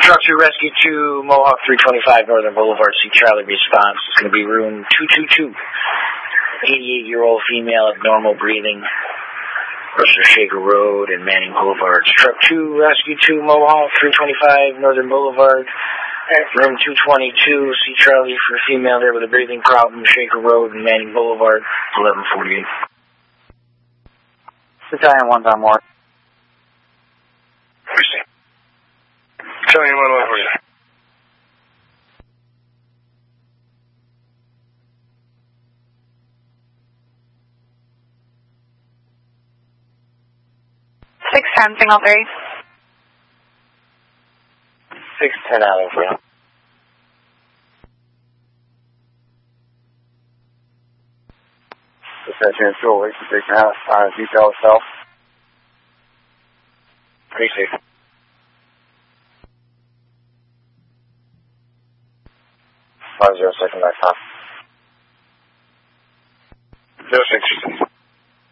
Truck 2 Rescue 2, Mohawk 325 Northern Boulevard, C. Charlie response. It's going to be room 222. 88-year-old female, abnormal breathing. Mercer Shaker Road and Manning Boulevard. Truck 2 Rescue 2, Mohawk 325 Northern Boulevard. Room 222, C. Charlie for a female there with a breathing problem. Shaker Road and Manning Boulevard. 1148. Battalion 1's on Morris. Battalion 1 over you. Signal 3. 610 out over you. Dispatch fuel rate to take out. Detail itself. Appreciate it. 50 second back top. 06.